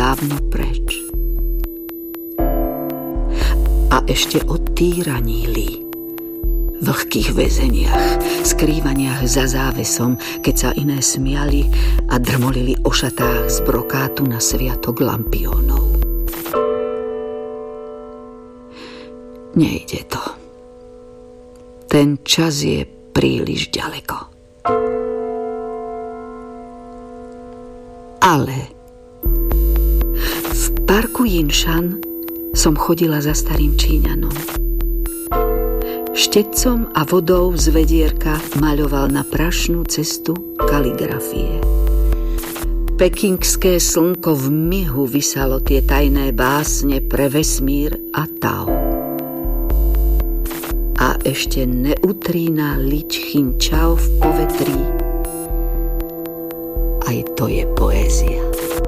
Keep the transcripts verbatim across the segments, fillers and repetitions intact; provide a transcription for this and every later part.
dávno preč. A ešte o týraní, vlhkých väzeniach, skrývaniach za závesom, keď sa iné smiali a drmolili o šatách z brokátu na sviatok lampiónov. Nejde to. Ten čas je príliš ďaleko. Ale v parku Jinshan som chodila za starým Číňanom. Štetcom a vodou z vedierka maľoval na prašnú cestu kaligrafie. Pekingské slnko v mihu vysalo tie tajné básne pre vesmír a Tao. A ešte neutrína liť Chinčao v povetrí. Aj to je poézia.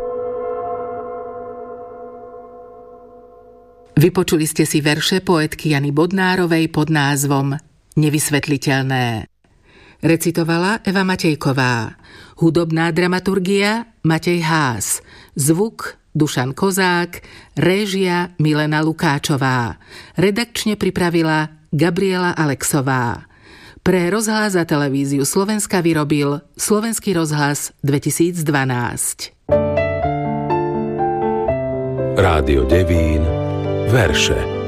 Vypočuli ste si verše poetky Jany Bodnárovej pod názvom Nevysvetliteľné. Recitovala Eva Matejková. Hudobná dramaturgia Matej Ház. Zvuk Dušan Kozák. Réžia Milena Lukáčová. Redakčne pripravila Gabriela Alexová. Pre rozhlas a televíziu Slovenska vyrobil Slovenský rozhlas dvetisícdvanásť. Rádio Devín. Verše.